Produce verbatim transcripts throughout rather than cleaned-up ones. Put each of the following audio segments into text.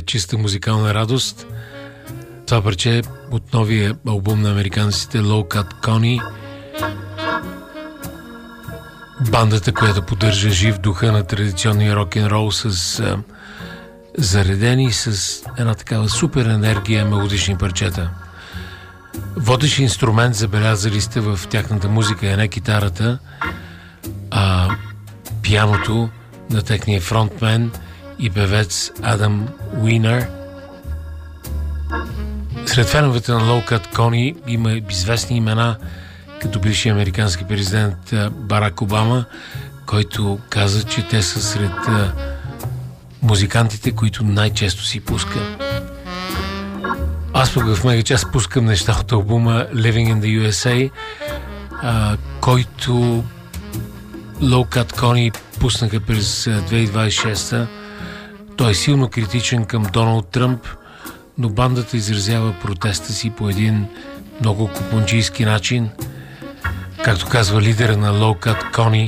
чиста музикална радост. Това парче от новия албум на американците Low Cut Connie. Бандата, която поддържа жив духа на традиционния рок-н-рол с а, заредени с една такава супер енергия мелодични парчета. Водещ инструмент, забелязали сте в тяхната музика, е не китарата, а пианото на техния фронтмен и певец Адам Уинър. Сред феновете на Low Cut Connie има известни имена, като бивши американски президент Барак Обама, който каза, че те са сред музикантите, които най-често си пуска. Аз пък в мега част пускам неща от албума Living in the ю ес ей, а, който Low Cut Connie пуснаха през две хиляди двадесет и шеста. Той е силно критичен към Доналд Тръмп, но бандата изразява протеста си по един много купонджийски начин. Както казва лидера на Low Cut Connie,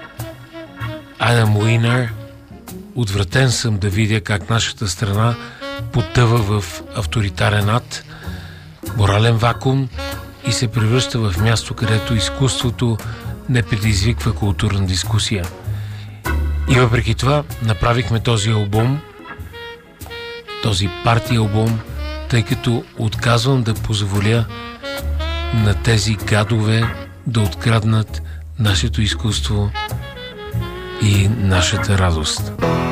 Адам Уинър: отвратен съм да видя как нашата страна потъва в авторитарен ад, морален вакуум и се превръща в място, където изкуството не предизвиква културна дискусия. И въпреки това направихме този албум, този парти албум, тъй като отказвам да позволя на тези гадове да откраднат нашето изкуство и нашата радост.